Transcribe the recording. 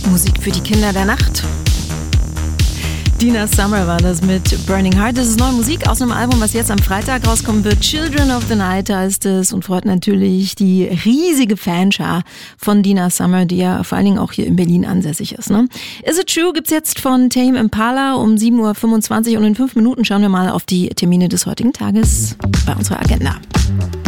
Musik für die Kinder der Nacht. Dina Summer war das mit Burning Heart. Das ist neue Musik aus einem Album, was jetzt am Freitag rauskommen wird. Children of the Night heißt es und freut natürlich die riesige Fanschar von Dina Summer, die ja vor allen Dingen auch hier in Berlin ansässig ist. Ne? Is It True gibt's jetzt von Tame Impala um 7.25 Uhr und in 5 Minuten schauen wir mal auf die Termine des heutigen Tages bei unserer Agenda.